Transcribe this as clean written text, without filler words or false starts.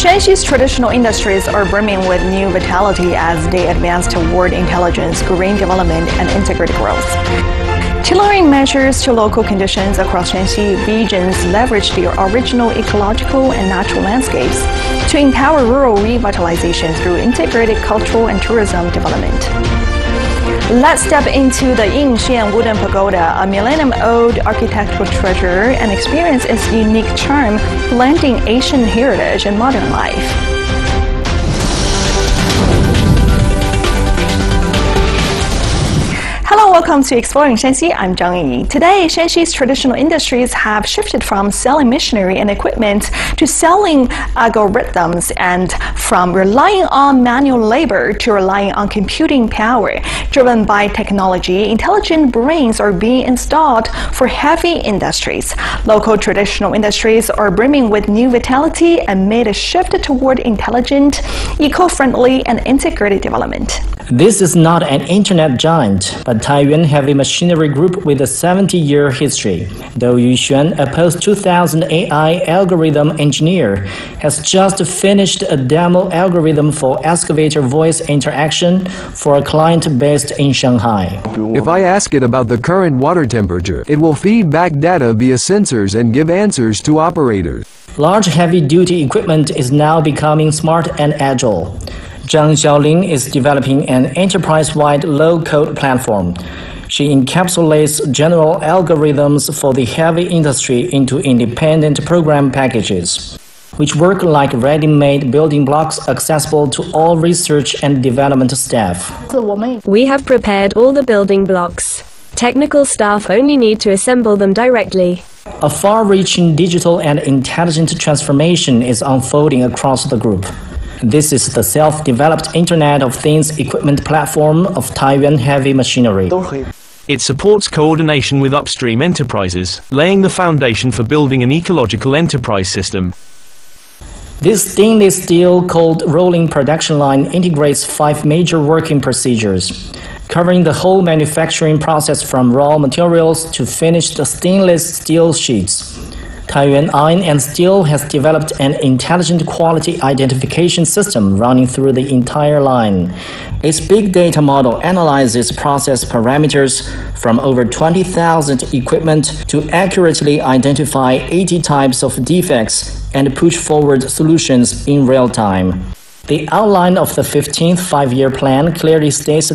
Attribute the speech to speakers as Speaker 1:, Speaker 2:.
Speaker 1: Shanxi's traditional industries are brimming with new vitality as they advance toward intelligence, green development, and integrated growth. Tailoring measures to local conditions across Shanxi regions leverage their original ecological and natural landscapes to empower rural revitalization through integrated cultural and tourism development. Let's step into the Yingxian Wooden Pagoda, a millennium-old architectural treasure, and experience its unique charm, blending ancient heritage and modern life. Hello, welcome to Exploring Shanxi. I'm Zhang Yi. Today, Shanxi's traditional industries have shifted from selling machinery and equipment to selling algorithms, and from relying on manual labor to relying on computing power. Driven by technology, intelligent brains are being installed for heavy industries. Local traditional industries are brimming with new vitality and made a shift toward intelligent, eco-friendly, and integrated development.
Speaker 2: This is not an internet giant, but Taiyuan Heavy Machinery Group with a 70-year history. Though Yuxuan, a post-2000 AI algorithm engineer, has just finished a demo algorithm for excavator voice interaction for a client based in Shanghai.
Speaker 3: If I ask it about the current water temperature, it will feed back data via sensors and give answers to operators.
Speaker 2: Large heavy-duty equipment is now becoming smart and agile. Zhang Xiaoling is developing an enterprise-wide low-code platform. She encapsulates general algorithms for the heavy industry into independent program packages, which work like ready-made building blocks accessible to all research and development staff.
Speaker 4: We have prepared all the building blocks. Technical staff only need to assemble them directly.
Speaker 2: A far-reaching digital and intelligent transformation is unfolding across the group. This is the self-developed Internet of Things equipment platform of Taiyuan Heavy Machinery.
Speaker 5: It supports coordination with upstream enterprises, laying the foundation for building an ecological enterprise system.
Speaker 2: This stainless steel cold rolling production line integrates 5 major working procedures, covering the whole manufacturing process from raw materials to finished stainless steel sheets. Taiyuan Iron and Steel has developed an intelligent quality identification system running through the entire line. Its big data model analyzes process parameters from over 20,000 equipment to accurately identify 80 types of defects and push forward solutions in real time. The outline of the 15th five-year plan clearly states